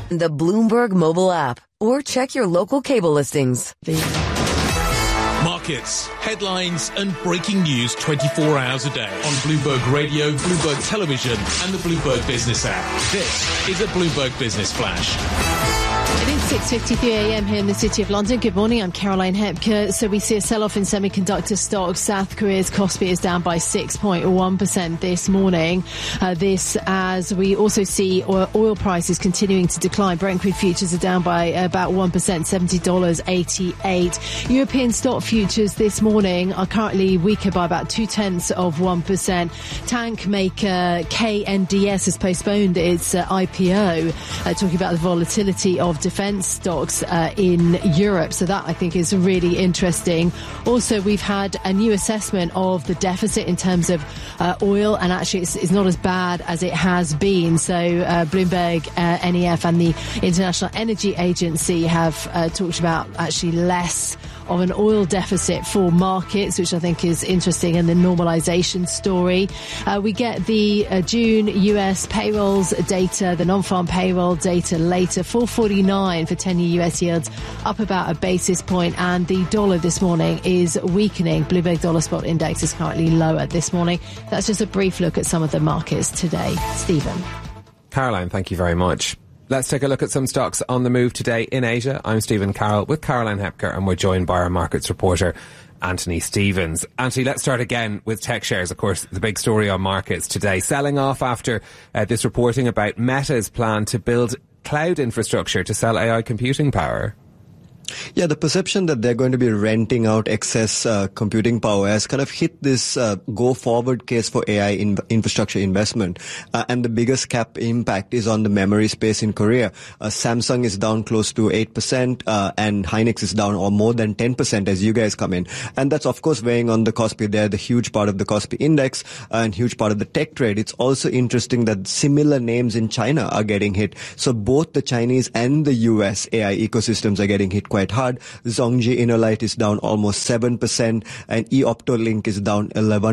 the Bloomberg mobile app, or check your local cable listings. Markets, headlines and breaking news 24 hours a day on Bloomberg Radio, Bloomberg Television and the Bloomberg Business app. This is a Bloomberg Business Flash. It is 6:53am here in the City of London. Good morning, I'm Caroline Hepker. So we see a sell-off in semiconductor stocks. South Korea's Kospi is down by 6.1% this morning. This as we also see oil prices continuing to decline. Brent crude futures are down by about 1%, $70.88. European stock futures this morning are currently weaker by about 0.2%. Tank maker KNDS has postponed its IPO, talking about the volatility of defence stocks in Europe. So that, I think, is really interesting. Also, we've had a new assessment of the deficit in terms of oil, and actually it's not as bad as it has been. So Bloomberg, NEF and the International Energy Agency have talked about actually less of an oil deficit for markets, which I think is interesting, and the normalisation story. We get the June US payrolls data, the non-farm payroll data later, 4.49 for 10-year US yields, up about a basis point, and the dollar this morning is weakening. Bloomberg Dollar Spot Index is currently lower this morning. That's just a brief look at some of the markets today. Stephen. Caroline, thank you very much. Let's take a look at some stocks on the move today in Asia. I'm Stephen Carroll with Caroline Hepker, and we're joined by our markets reporter, Anthony Stevens. Anthony, let's start again with tech shares. Of course, the big story on markets today, selling off after this reporting about Meta's plan to build cloud infrastructure to sell AI computing power. Yeah, the perception that they're going to be renting out excess computing power has kind of hit this go-forward case for AI infrastructure investment. And the biggest cap impact is on the memory space in Korea. Samsung is down close to 8%, and Hynix is down or more than 10% as you guys come in. And that's, of course, weighing on the Kospi. They're the huge part of the Kospi index and huge part of the tech trade. It's also interesting that similar names in China are getting hit. So both the Chinese and the US AI ecosystems are getting hit quite hard. Zhongji Innolight is down almost 7% and eOptolink is down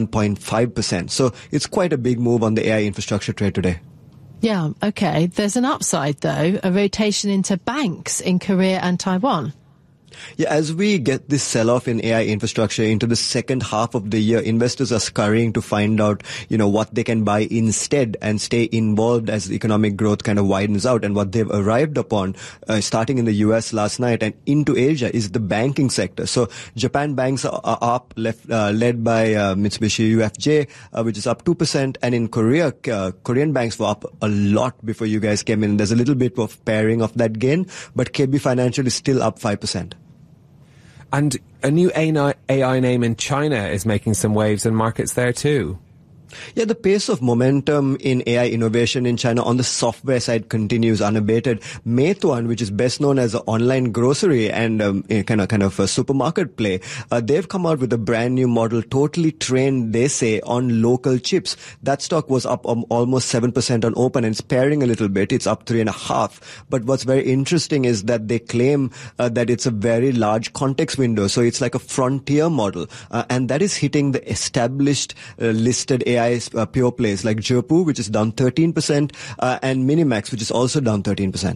11.5%. So it's quite a big move on the AI infrastructure trade today. Yeah, okay. There's an upside though, a rotation into banks in Korea and Taiwan. Yeah, as we get this sell-off in AI infrastructure into the second half of the year, investors are scurrying to find out, what they can buy instead and stay involved as the economic growth kind of widens out. And what they've arrived upon, starting in the US last night and into Asia, is the banking sector. So Japan banks are up, led by Mitsubishi UFJ, which is up 2%. And in Korea, Korean banks were up a lot before you guys came in. There's a little bit of pairing of that gain, but KB Financial is still up 5%. And a new AI name in China is making some waves in markets there too. Yeah, the pace of momentum in AI innovation in China on the software side continues unabated. Meituan, which is best known as an online grocery and kind of a supermarket play, they've come out with a brand new model, totally trained, they say, on local chips. That stock was up almost 7% on open, and it's pairing a little bit. It's up 3.5%. But what's very interesting is that they claim that it's a very large context window. So it's like a frontier model, and that is hitting the established listed AI pure plays like Zhepu, which is down 13%, and Minimax, which is also down 13%.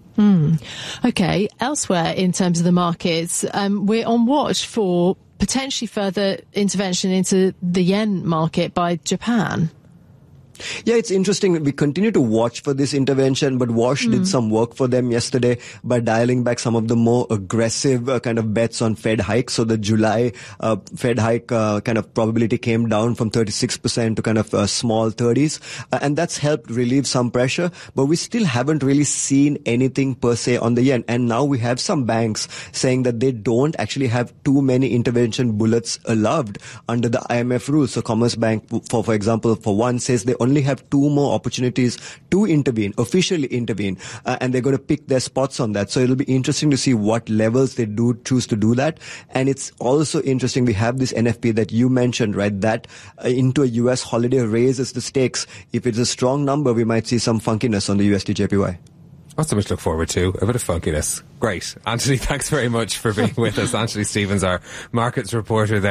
Okay. Elsewhere in terms of the markets, we're on watch for potentially further intervention into the yen market by Japan. Yeah, it's interesting. We continue to watch for this intervention, but Wash did some work for them yesterday by dialing back some of the more aggressive kind of bets on Fed hikes. So the July Fed hike kind of probability came down from 36% to kind of small 30s. And that's helped relieve some pressure, but we still haven't really seen anything per se on the yen. And now we have some banks saying that they don't actually have too many intervention bullets allowed under the IMF rules. So Commerce Bank, for example, for one, says they only have 2 more opportunities to intervene, officially intervene, and they're going to pick their spots on that. So it'll be interesting to see what levels they do choose to do that. And it's also interesting, we have this NFP that you mentioned, right, that into a US holiday raises the stakes. If it's a strong number, we might see some funkiness on the USD JPY. Not so much to look forward to, a bit of funkiness. Great. Anthony, thanks very much for being with us. Anthony Stevens, our markets reporter there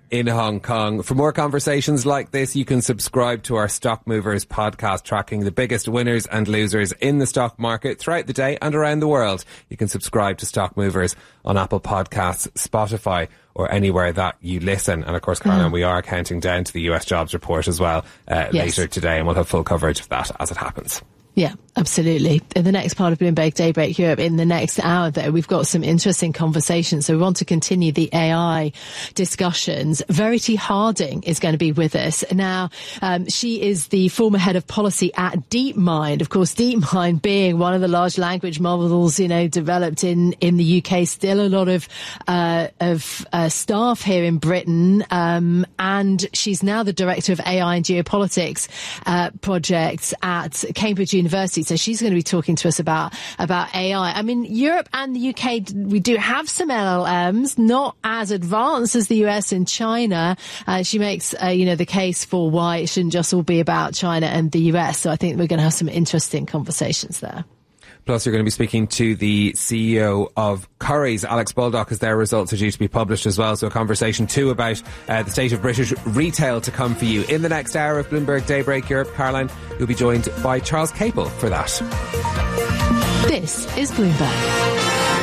in Hong Kong. For more conversations like this, you can subscribe to our Stock Movers podcast, tracking the biggest winners and losers in the stock market throughout the day and around the world. You can subscribe to Stock Movers on Apple Podcasts, Spotify, or anywhere that you listen. And of course, Caroline, we are counting down to the US jobs report as well later today, and we'll have full coverage of that as it happens. Yeah, absolutely. In the next part of Bloomberg Daybreak Europe, in the next hour, though, we've got some interesting conversations. So we want to continue the AI discussions. Verity Harding is going to be with us. Now, she is the former head of policy at DeepMind. Of course, DeepMind being one of the large language models, developed in the UK. Still a lot of staff here in Britain. And she's now the director of AI and geopolitics projects at Cambridge University. So she's going to be talking to us about AI. I mean, Europe and the UK, we do have some LLMs, not as advanced as the US and China. She makes, the case for why it shouldn't just all be about China and the US. So I think we're going to have some interesting conversations there. Plus, you're going to be speaking to the CEO of Currys, Alex Baldock, as their results are due to be published as well. So a conversation too about the state of British retail to come for you. In the next hour of Bloomberg Daybreak Europe, Caroline, you'll be joined by Charles Capel for that. This is Bloomberg.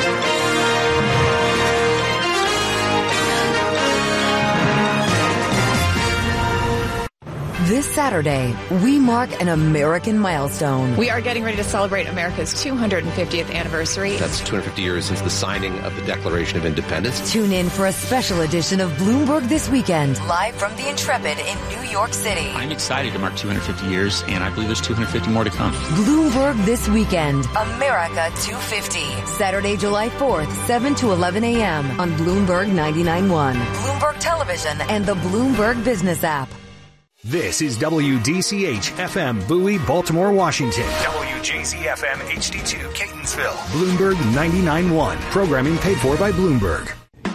This Saturday, we mark an American milestone. We are getting ready to celebrate America's 250th anniversary. That's 250 years since the signing of the Declaration of Independence. Tune in for a special edition of Bloomberg This Weekend, live from the Intrepid in New York City. I'm excited to mark 250 years, and I believe there's 250 more to come. Bloomberg This Weekend, America 250. Saturday, July 4th, 7 to 11 a.m. on Bloomberg 99.1, Bloomberg Television, and the Bloomberg Business app. This is WDCH FM Bowie, Baltimore, Washington. WJZ FM HD2 Catonsville. Bloomberg 99.1. Programming paid for by Bloomberg.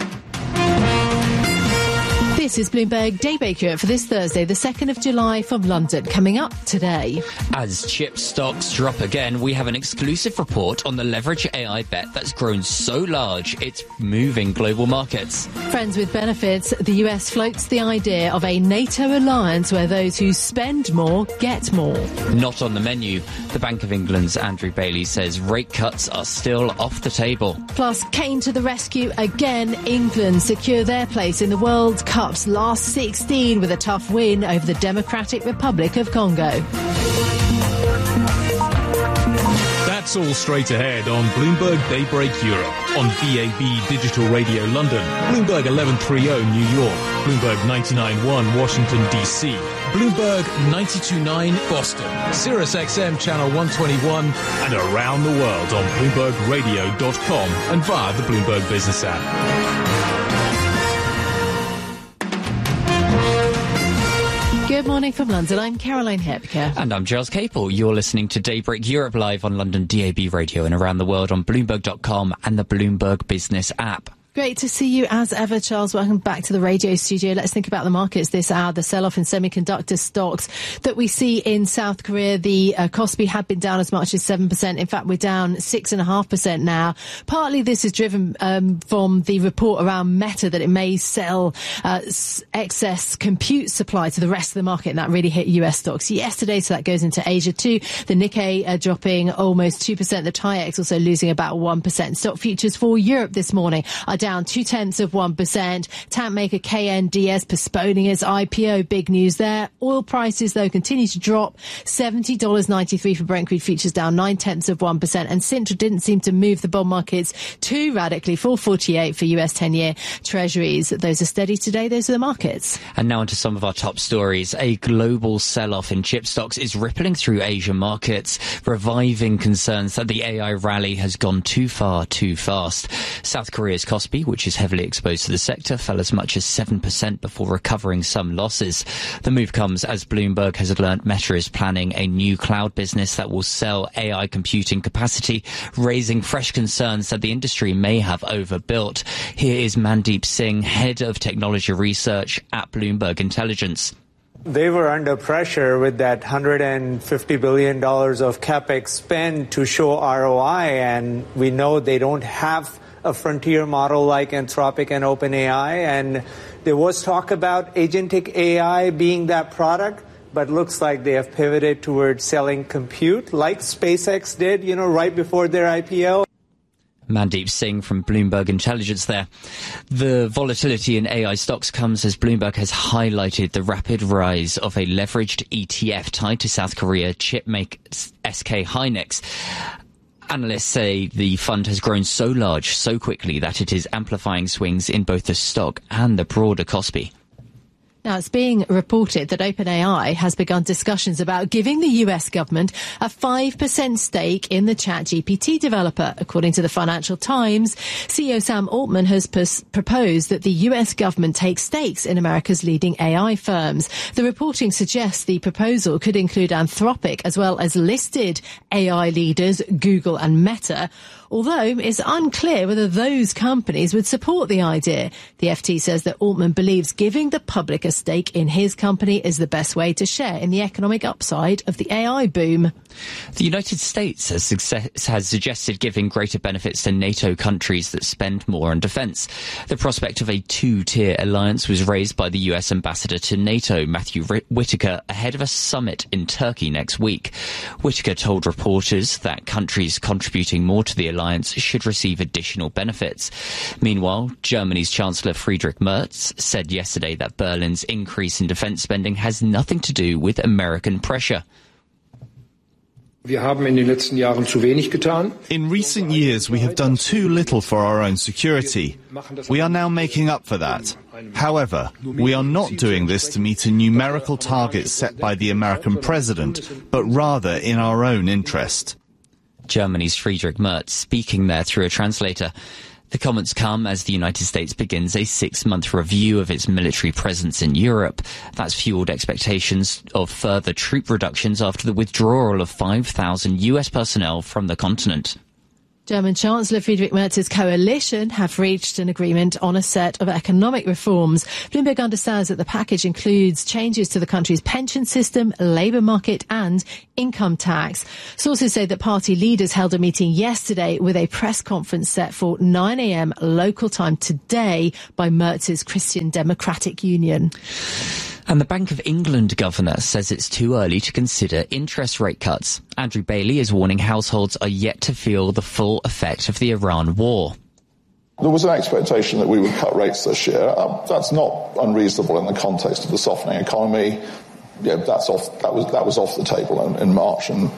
This is Bloomberg Daybreak Europe for this Thursday, the 2nd of July from London. Coming up today. As chip stocks drop again, we have an exclusive report on the leverage AI bet that's grown so large it's moving global markets. Friends with benefits, the US floats the idea of a NATO alliance where those who spend more get more. Not on the menu. The Bank of England's Andrew Bailey says rate cuts are still off the table. Plus, Kane to the rescue again. England secure their place in the World Cup's last 16 with a tough win over the Democratic Republic of Congo. That's all straight ahead on Bloomberg Daybreak Europe, on DAB Digital Radio London, Bloomberg 1130 New York, Bloomberg 99.1 Washington DC, Bloomberg 92.9 Boston, Sirius XM Channel 121, and around the world on BloombergRadio.com and via the Bloomberg Business app. Good morning from London. I'm Caroline Hepker. And I'm Charles Capel. You're listening to Daybreak Europe live on London DAB Radio and around the world on Bloomberg.com and the Bloomberg Business app. Great to see you as ever, Charles. Welcome back to the radio studio. Let's think about the markets this hour. The sell-off in semiconductor stocks that we see in South Korea. The Kospi had been down as much as 7%. In fact, we're down 6.5% now. Partly this is driven from the report around Meta that it may sell excess compute supply to the rest of the market, and that really hit US stocks yesterday, so that goes into Asia too. The Nikkei dropping almost 2%. The TAIEX also losing about 1%. Stock futures for Europe this morning are down 0.2%. Tank maker KNDS postponing its IPO. Big news there. Oil prices, though, continue to drop. $70.93 for Brent crude futures, down 0.9%. And Sintra didn't seem to move the bond markets too radically. 4.48 for US 10-year treasuries. Those are steady today. Those are the markets. And now onto some of our top stories. A global sell-off in chip stocks is rippling through Asian markets, reviving concerns that the AI rally has gone too far too fast. South Korea's Kospi, which is heavily exposed to the sector, fell as much as 7% before recovering some losses. The move comes as Bloomberg has learned Meta is planning a new cloud business that will sell AI computing capacity, raising fresh concerns that the industry may have overbuilt. Here is Mandeep Singh, head of technology research at Bloomberg Intelligence. They were under pressure with that $150 billion of capex spend to show ROI, and we know they don't have a frontier model like Anthropic and OpenAI, and there was talk about agentic AI being that product, but looks like they have pivoted towards selling compute like SpaceX did, right before their IPO. Mandeep Singh from Bloomberg Intelligence there. The volatility in AI stocks comes as Bloomberg has highlighted the rapid rise of a leveraged ETF tied to South Korea chipmaker SK Hynix. Analysts say the fund has grown so large so quickly that it is amplifying swings in both the stock and the broader Kospi. Now, it's being reported that OpenAI has begun discussions about giving the US government a 5% stake in the ChatGPT developer. According to the Financial Times, CEO Sam Altman has proposed that the US government take stakes in America's leading AI firms. The reporting suggests the proposal could include Anthropic as well as listed AI leaders Google and Meta, although it's unclear whether those companies would support the idea. The FT says that Altman believes giving the public a stake in his company is the best way to share in the economic upside of the AI boom. The United States has suggested giving greater benefits to NATO countries that spend more on defence. The prospect of a two-tier alliance was raised by the US ambassador to NATO, Matthew Whitaker, ahead of a summit in Turkey next week. Whitaker told reporters that countries contributing more to the alliance should receive additional benefits. Meanwhile, Germany's Chancellor Friedrich Merz said yesterday that Berlin's increase in defence spending has nothing to do with American pressure. In recent years, we have done too little for our own security. We are now making up for that. However, we are not doing this to meet a numerical target set by the American president, but rather in our own interest. Germany's Friedrich Merz speaking there through a translator. The comments come as the United States begins a 6-month review of its military presence in Europe. That's fueled expectations of further troop reductions after the withdrawal of 5,000 US personnel from the continent. German Chancellor Friedrich Merz's coalition have reached an agreement on a set of economic reforms. Bloomberg understands that the package includes changes to the country's pension system, labour market and income tax. Sources say that party leaders held a meeting yesterday with a press conference set for 9 a.m. local time today by Merz's Christian Democratic Union. And the Bank of England governor says it's too early to consider interest rate cuts. Andrew Bailey is warning households are yet to feel the full effect of the Iran war. There was an expectation that we would cut rates this year. That's not unreasonable in the context of the softening economy. Yeah, that was off the table in March, and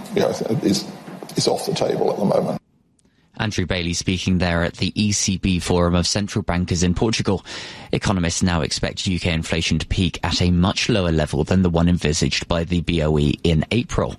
is off the table at the moment. Andrew Bailey speaking there at the ECB Forum of Central Bankers in Portugal. Economists now expect UK inflation to peak at a much lower level than the one envisaged by the BOE in April.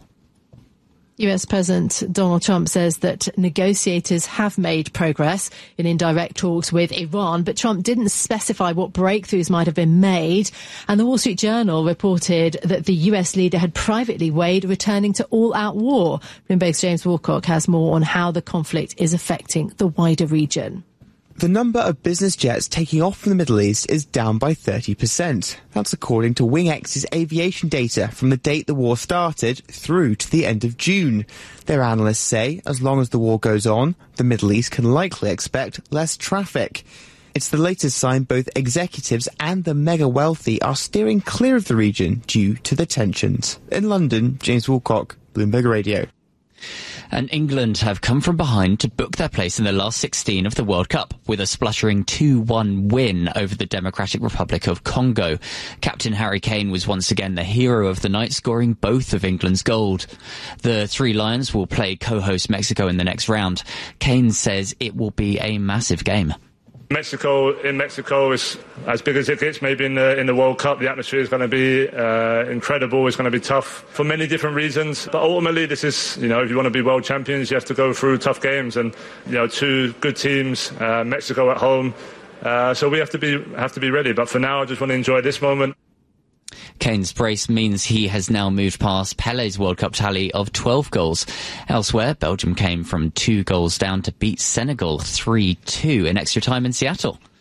US President Donald Trump says that negotiators have made progress in indirect talks with Iran, but Trump didn't specify what breakthroughs might have been made. And the Wall Street Journal reported that the US leader had privately weighed returning to all-out war. Bloomberg's James Woolcock has more on how the conflict is affecting the wider region. The number of business jets taking off from the Middle East is down by 30%. That's according to WingX's aviation data from the date the war started through to the end of June. Their analysts say as long as the war goes on, the Middle East can likely expect less traffic. It's the latest sign both executives and the mega wealthy are steering clear of the region due to the tensions. In London, James Woolcock, Bloomberg Radio. And England have come from behind to book their place in the last 16 of the World Cup with a spluttering 2-1 win over the Democratic Republic of Congo. Captain Harry Kane was once again the hero of the night, scoring both of England's gold. The Three Lions will play co-host Mexico in the next round. Kane says it will be a massive game. Mexico is as big as it gets, maybe in the World Cup. The atmosphere is going to be incredible. It's going to be tough for many different reasons. But ultimately, this is, if you want to be world champions, you have to go through tough games. And, two good teams, Mexico at home. So we have to be ready. But for now, I just want to enjoy this moment. Kane's brace means he has now moved past Pele's World Cup tally of 12 goals. Elsewhere, Belgium came from 2 goals down to beat Senegal 3-2 in extra time in Seattle. Yep.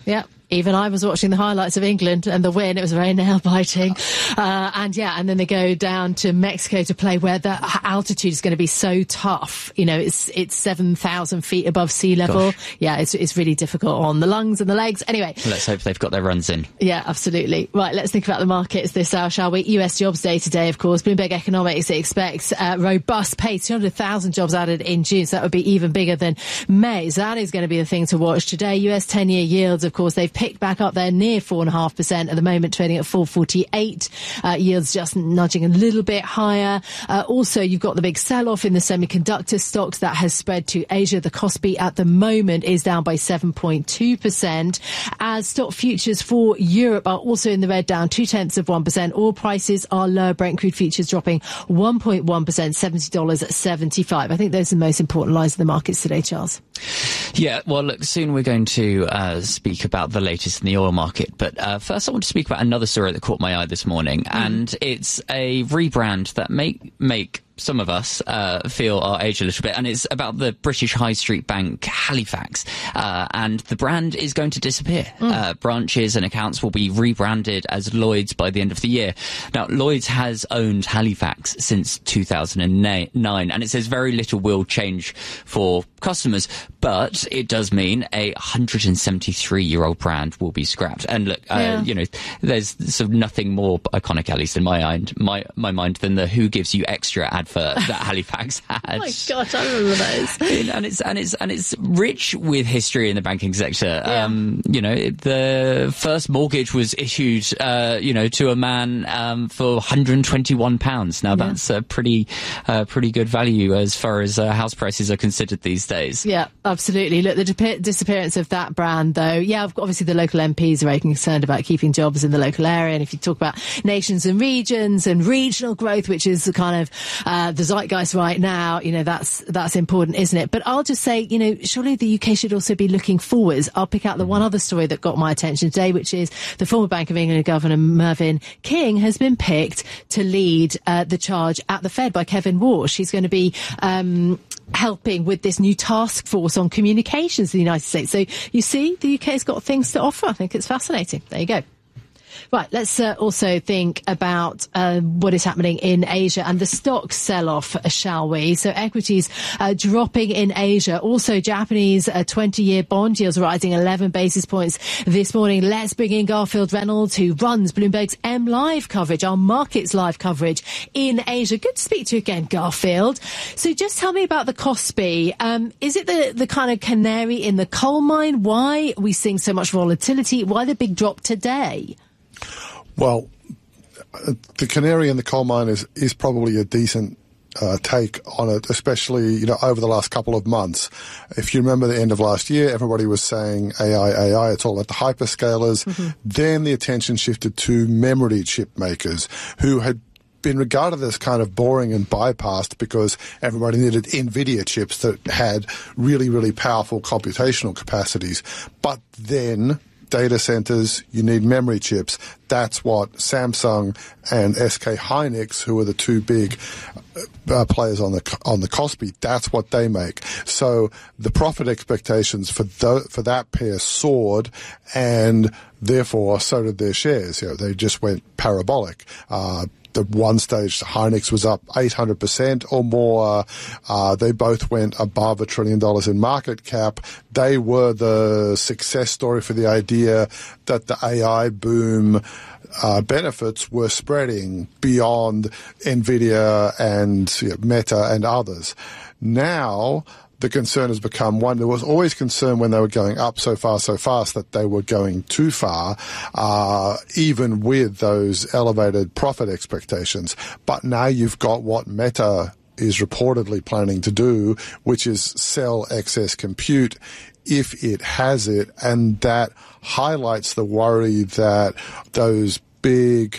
Even I was watching the highlights of England and the win. It was very nail-biting. And then they go down to Mexico to play where the altitude is going to be so tough. You know, it's 7,000 feet above sea level. Gosh. Yeah, it's really difficult on the lungs and the legs. Anyway. Let's hope they've got their runs in. Yeah, absolutely. Right, let's think about the markets this hour, shall we? US jobs day today, of course. Bloomberg Economics expects robust pace, 200,000 jobs added in June. So that would be even bigger than May. So that is going to be the thing to watch today. US 10-year yields, of course, they've picked back up there near 4.5% at the moment, trading at 4.48. Yields just nudging a little bit higher. Also, you've got the big sell-off in the semiconductor stocks that has spread to Asia. The Kospi at the moment is down by 7.2%. As stock futures for Europe are also in the red, down 0.2%. Oil prices are lower. Brent crude futures dropping 1.1%, $70.75. I think those are the most important lines of the markets today, Charles. Yeah, well, look, soon we're going to speak about the latest in the oil market. But first I want to speak about another story that caught my eye this morning. And it's a rebrand that make some of us feel our age a little bit, and it's about the British High Street Bank Halifax, and the brand is going to disappear. Branches and accounts will be rebranded as Lloyds by the end of the year. Now, Lloyds has owned Halifax since 2009, and it says very little will change for customers, but it does mean a 173-year-old brand will be scrapped. And look, you know, there's sort of nothing more iconic, at least in my mind, than the Who Gives You Extra advert that Halifax had. Oh my gosh, I remember those. and it's rich with history in the banking sector. You know, the first mortgage was issued, to a man for £121. Now that's a pretty good value as far as house prices are considered these days. Yeah, absolutely. Look, the disappearance of that brand, though. Yeah, obviously the local MPs are very concerned about keeping jobs in the local area, and if you talk about nations and regions and regional growth, which is the kind of the zeitgeist right now, you know, that's important, isn't it? But I'll just say, you know, surely the UK should also be looking forwards. I'll pick out the one other story that got my attention today, which is the former Bank of England Governor Mervyn King has been picked to lead the charge at the Fed by Kevin Warsh. He's going to be helping with this new task force on communications in the United States. So you see, the UK's got things to offer. I think it's fascinating. There you go. Right, let's also think about what is happening in Asia and the stock sell-off, shall we? So equities dropping in Asia. Also, Japanese 20-year bond yields rising 11 basis points this morning. Let's bring in Garfield Reynolds, who runs Bloomberg's M Live coverage, our markets live coverage in Asia. Good to speak to you again, Garfield. So just tell me about the Kospi. Is it the kind of canary in the coal mine? Why are we seeing so much volatility? Why the big drop today? Well, the canary in the coal mine is probably a decent take on it, especially, you know, over the last couple of months. If you remember the end of last year, everybody was saying AI, it's all about the hyperscalers. Mm-hmm. Then the attention shifted to memory chip makers who had been regarded as kind of boring and bypassed because everybody needed NVIDIA chips that had really, really powerful computational capacities. But then data centers, you need memory chips. That's what Samsung and SK Hynix, who are the two big players on the Kospi, that's what they make. So the profit expectations for that pair soared, and therefore so did their shares. You know, they just went parabolic. At one stage, Hynix was up 800% or more. They both went above $1 trillion in market cap. They were the success story for the idea that the AI boom benefits were spreading beyond NVIDIA and Meta and others. Now, the concern has become one. There was always concern when they were going up so fast that they were going too far, even with those elevated profit expectations. But now you've got what Meta is reportedly planning to do, which is sell excess compute if it has it, and that highlights the worry that those big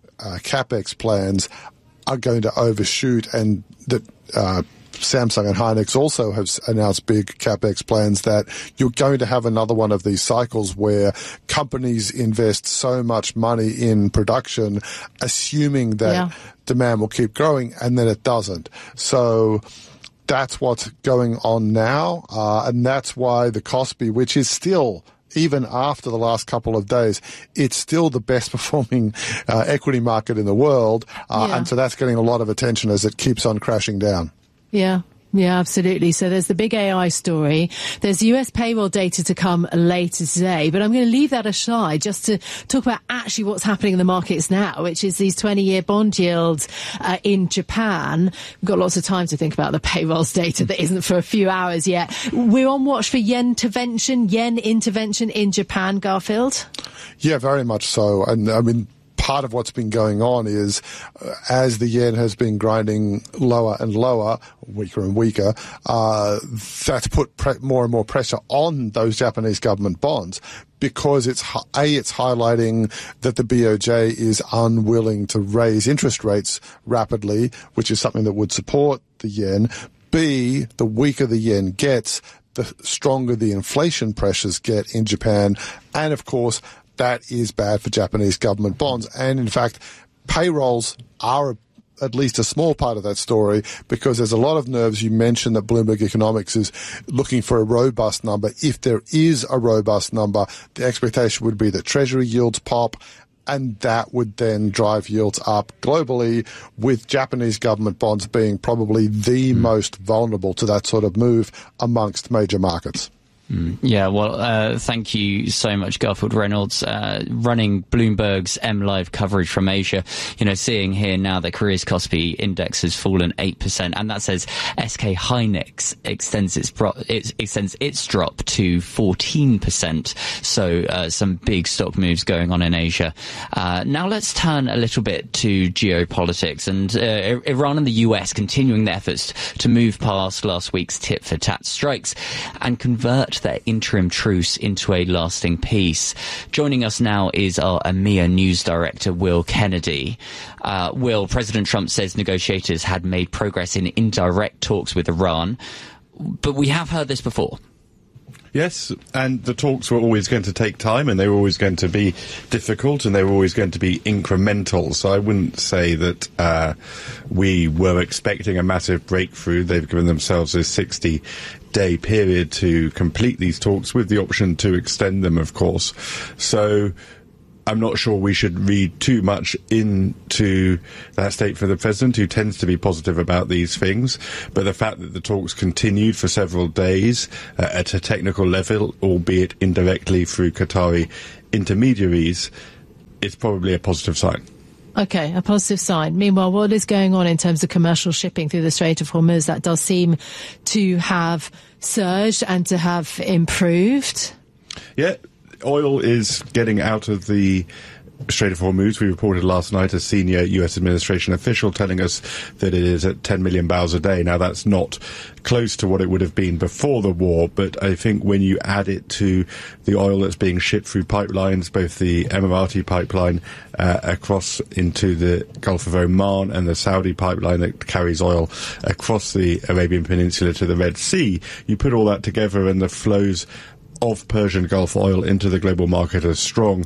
capex plans are going to overshoot, and that Samsung and Hynix also have announced big capex plans, that you're going to have another one of these cycles where companies invest so much money in production, assuming that demand will keep growing, and then it doesn't. So that's what's going on now, and that's why the Kospi, which is still even after the last couple of days, it's still the best performing equity market in the world. And so that's getting a lot of attention as it keeps on crashing down. Yeah. Yeah, absolutely. So there's the big AI story. There's US payroll data to come later today, but I'm going to leave that aside just to talk about actually what's happening in the markets now, which is these 20-year bond yields in Japan. We've got lots of time to think about the payrolls data that isn't for a few hours yet. We're on watch for yen intervention in Japan, Garfield? Yeah, very much so. And I mean, part of what's been going on is as the yen has been grinding lower and lower, weaker and weaker, that's put more and more pressure on those Japanese government bonds because it's highlighting that the BOJ is unwilling to raise interest rates rapidly, which is something that would support the yen. B, the weaker the yen gets, the stronger the inflation pressures get in Japan. And of course, that is bad for Japanese government bonds. And in fact, payrolls are at least a small part of that story because there's a lot of nerves. You mentioned that Bloomberg Economics is looking for a robust number. If there is a robust number, the expectation would be that Treasury yields pop, and that would then drive yields up globally, with Japanese government bonds being probably the most vulnerable to that sort of move amongst major markets. Yeah, well, thank you so much, Garfield Reynolds, running Bloomberg's MLive coverage from Asia. You know, seeing here now that Korea's Kospi index has fallen 8%, and that says SK Hynix extends its drop to 14%. So some big stock moves going on in Asia. Now let's turn a little bit to geopolitics, and Iran and the US continuing their efforts to move past last week's tit-for-tat strikes and convert their interim truce into a lasting peace. Joining us now is our EMEA news director, Will Kennedy. Will, President Trump says negotiators had made progress in indirect talks with Iran, but we have heard this before. Yes, and the talks were always going to take time, and they were always going to be difficult, and they were always going to be incremental. So I wouldn't say that we were expecting a massive breakthrough. They've given themselves a 60-day period to complete these talks, with the option to extend them, of course. So I'm not sure we should read too much into that statement from the president, who tends to be positive about these things. But the fact that the talks continued for several days at a technical level, albeit indirectly through Qatari intermediaries, is probably a positive sign. Okay, a positive sign. Meanwhile, what is going on in terms of commercial shipping through the Strait of Hormuz? That does seem to have surged and to have improved. Yeah. Oil is getting out of the Strait of Hormuz. We reported last night a senior U.S. administration official telling us that it is at 10 million barrels a day. Now, that's not close to what it would have been before the war, but I think when you add it to the oil that's being shipped through pipelines, both the Emirati pipeline across into the Gulf of Oman and the Saudi pipeline that carries oil across the Arabian Peninsula to the Red Sea, you put all that together and the flows of Persian Gulf oil into the global market are strong.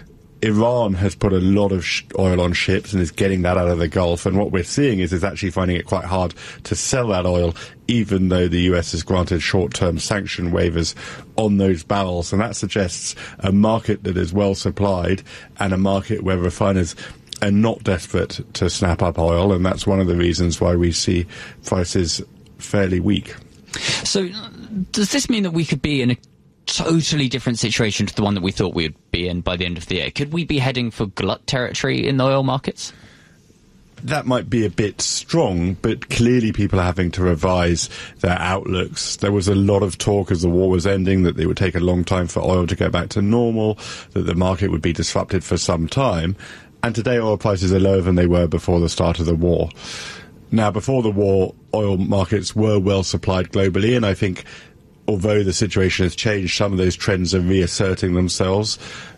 Iran has put a lot of oil on ships and is getting that out of the Gulf, and what we're seeing is it's actually finding it quite hard to sell that oil, even though the US has granted short-term sanction waivers on those barrels, and that suggests a market that is well supplied and a market where refiners are not desperate to snap up oil, and that's one of the reasons why we see prices fairly weak. So does this mean that we could be in a totally different situation to the one that we thought we would be in by the end of the year? Could we be heading for glut territory in the oil markets? That might be a bit strong, but clearly people are having to revise their outlooks. There was a lot of talk as the war was ending that it would take a long time for oil to go back to normal, that the market would be disrupted for some time. And today oil prices are lower than they were before the start of the war. Now, before the war, oil markets were well supplied globally, and I think although the situation has changed, some of those trends are reasserting themselves.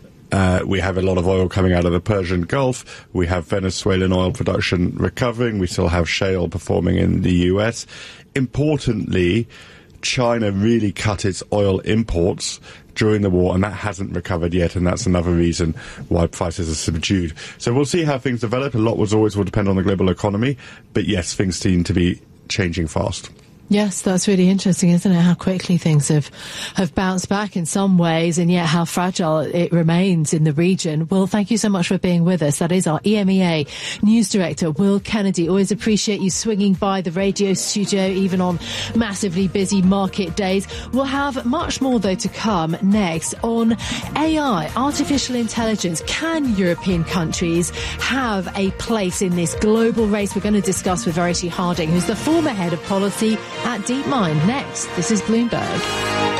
We have a lot of oil coming out of the Persian Gulf. We have Venezuelan oil production recovering. We still have shale performing in the US. Importantly, China really cut its oil imports during the war, and that hasn't recovered yet, and that's another reason why prices are subdued. So we'll see how things develop. A lot will depend on the global economy, but yes, things seem to be changing fast. Yes, that's really interesting, isn't it? How quickly things have bounced back in some ways, and yet how fragile it remains in the region. Will, thank you so much for being with us. That is our EMEA News Director, Will Kennedy. Always appreciate you swinging by the radio studio, even on massively busy market days. We'll have much more, though, to come next on AI, artificial intelligence. Can European countries have a place in this global race? We're going to discuss with Verity Harding, who's the former head of policy at DeepMind. Next, this is Bloomberg.